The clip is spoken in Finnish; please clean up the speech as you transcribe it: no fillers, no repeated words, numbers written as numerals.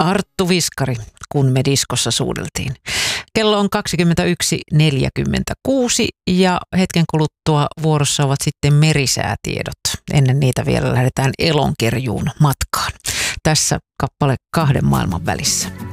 Arttu Viskari, kun me diskossa suudeltiin. Kello on 21.46 ja hetken kuluttua vuorossa ovat sitten merisäätiedot. Ennen niitä vielä lähdetään Elonkerjuun matkaan. Tässä kappale 2 maailman välissä.